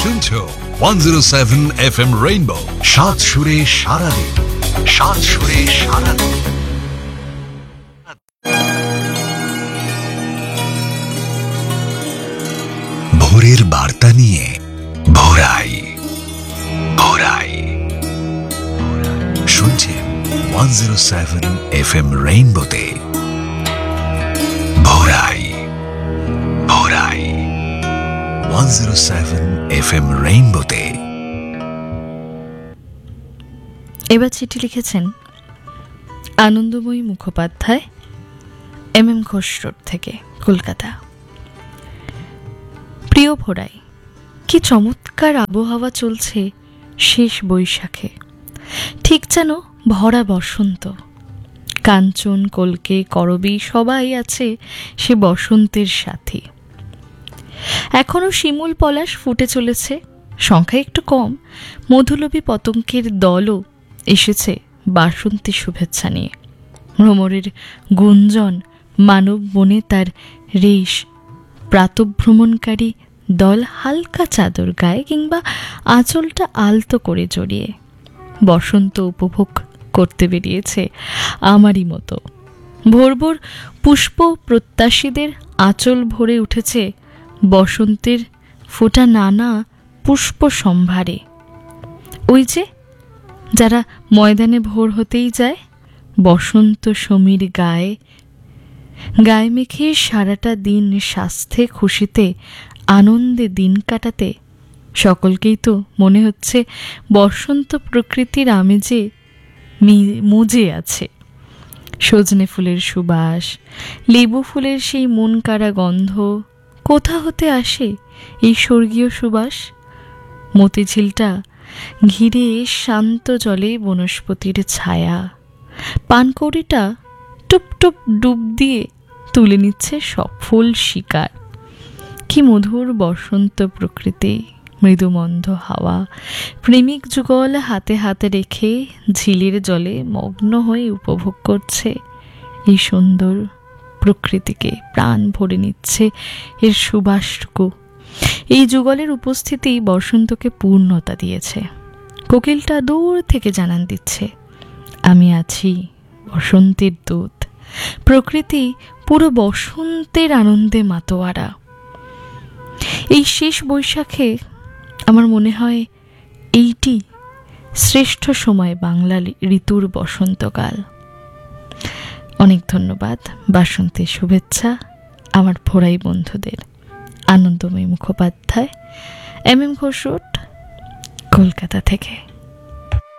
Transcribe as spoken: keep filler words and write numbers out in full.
শুনছো one zero seven F M rainbow, সাত সুরে সারাদিন, সাত সুরে সারাদিন। ভোরের বার্তা নিয়ে ভোরাই ভোরাই শুনছেন one zero seven F M রেইনবোতে ভোরাই ভোরাই one zero seven F M রেইনবোতে। এবার চিঠি লিখেছেন আনন্দময়ী Mukhopadhyay, M M Ghosh road থেকে, কলকাতা। প্রিয় ভোরাই, কি চমৎকার আবহাওয়া চলছে শেষ বৈশাখে, ঠিক যেন ভরা বসন্ত। কাঞ্চন, কলকে, করবী সবাই আছে সে বসন্তের সাথী। এখনো শিমুল পলাশ ফুটে চলেছে, সংখ্যা একটু কম। মধুলোভী পতঙ্গের দলও এসেছে বাসন্তী শুভেচ্ছা নিয়ে। ভ্রমরের গুঞ্জন, মানব বনে তার রেশ, প্রাতভ্রমণকারী দল হালকা চাদর গায়ে কিংবা আঁচলটা আলতো করে জড়িয়ে বসন্ত উপভোগ করতে বেরিয়েছে আমারই মতো। ভোর ভোর পুষ্প প্রত্যাশীদের আঁচল ভরে উঠেছে বসন্তের ফোটা নানা পুষ্প সম্ভারে। ওই যে যারা ময়দানে ভোর হতেই যায়, বসন্ত সমীর গায়ে গায়ে মেখে সারাটা দিন স্বাস্থ্যে খুশিতে আনন্দে দিন কাটাতে, সকলকেই তো মনে হচ্ছে বসন্ত প্রকৃতির আমেজে মজে আছে। সজনে ফুলের সুবাস, লেবু ফুলের সেই মন কাড়া গন্ধ, কোথা হতে আসে এই স্বর্গীয় সুবাস? মতিঝিলটা ঘিরে শান্ত জলে বনস্পতির ছায়া, পানকৌড়িটা টুপ টুপ ডুব দিয়ে তুলে নিচ্ছে সফল শিকার। কি মধুর বসন্ত প্রকৃতি, মৃদুমন্দ হাওয়া, প্রেমিক যুগল হাতে হাতে রেখে ঝিলের জলে মগ্ন হয়ে উপভোগ করছে এই সুন্দর প্রকৃতিকে, প্রাণ ভরে নিচ্ছে এর সুবাসটুকু। এই যুগলের উপস্থিতি বসন্তকে পূর্ণতা দিয়েছে। কোকিলটা দূর থেকে জানান দিচ্ছে, আমি আছি বসন্তের দূত। প্রকৃতি পুরো বসন্তের আনন্দে মাতোয়ারা। এই শেষ বৈশাখে আমার মনে হয় এইটি শ্রেষ্ঠ সময় বাংলা ঋতুর বসন্তকাল। অনেক ধন্যবাদ, বাসন্তের শুভেচ্ছা আমার ভোরাই বন্ধুদের। আনন্দময়ী Mukhopadhyay, M M Ghosh road, Kolkata থেকে।